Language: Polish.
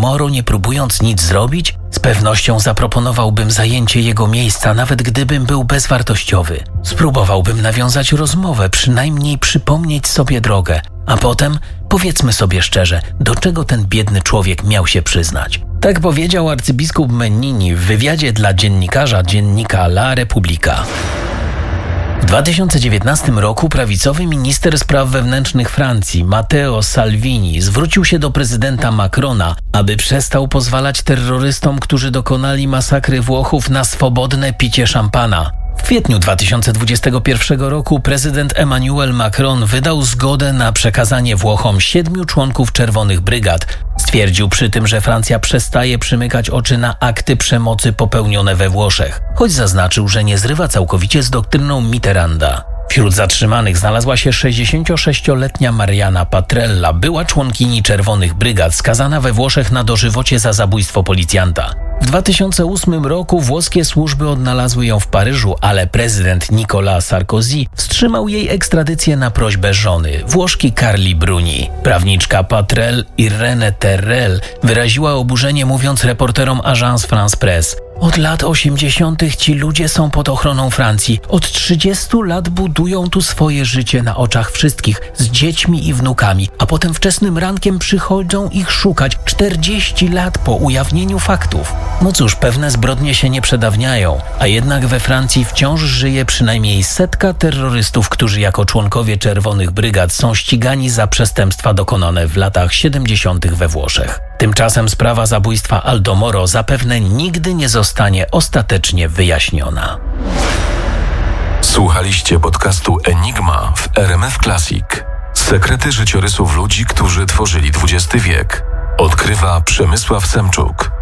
Moro, nie próbując nic zrobić? Z pewnością zaproponowałbym zajęcie jego miejsca, nawet gdybym był bezwartościowy. Spróbowałbym nawiązać rozmowę, przynajmniej przypomnieć sobie drogę, a potem powiedzmy sobie szczerze, do czego ten biedny człowiek miał się przyznać. Tak powiedział arcybiskup Mennini w wywiadzie dla dziennika La Repubblica. W 2019 roku prawicowy minister spraw wewnętrznych Francji, Matteo Salvini, zwrócił się do prezydenta Macrona, aby przestał pozwalać terrorystom, którzy dokonali masakry Włochów, na swobodne picie szampana. W kwietniu 2021 roku prezydent Emmanuel Macron wydał zgodę na przekazanie Włochom 7 członków Czerwonych Brygad. Stwierdził przy tym, że Francja przestaje przymykać oczy na akty przemocy popełnione we Włoszech, choć zaznaczył, że nie zrywa całkowicie z doktryną Mitterranda. Wśród zatrzymanych znalazła się 66-letnia Mariana Patrella, była członkini Czerwonych Brygad, skazana we Włoszech na dożywocie za zabójstwo policjanta. W 2008 roku włoskie służby odnalazły ją w Paryżu, ale prezydent Nicolas Sarkozy wstrzymał jej ekstradycję na prośbę żony, Włoszki Carli Bruni. Prawniczka Patrell, Irene Terrell, wyraziła oburzenie, mówiąc reporterom Agence France Presse: od lat 80. ci ludzie są pod ochroną Francji. Od 30 lat budują tu swoje życie na oczach wszystkich, z dziećmi i wnukami, a potem wczesnym rankiem przychodzą ich szukać 40 lat po ujawnieniu faktów. No cóż, pewne zbrodnie się nie przedawniają, a jednak we Francji wciąż żyje przynajmniej 100 terrorystów, którzy jako członkowie Czerwonych Brygad są ścigani za przestępstwa dokonane w latach 70. we Włoszech. Tymczasem sprawa zabójstwa Aldo Moro zapewne nigdy nie zostanie ostatecznie wyjaśniona. Słuchaliście podcastu Enigma w RMF Classic. Sekrety życiorysów ludzi, którzy tworzyli XX wiek. Odkrywa Przemysław Semczuk.